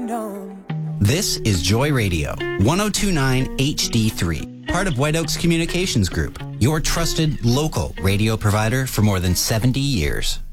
This is Joy Radio, 1029 HD3, part of White Oaks Communications Group, your trusted local radio provider for more than 70 years.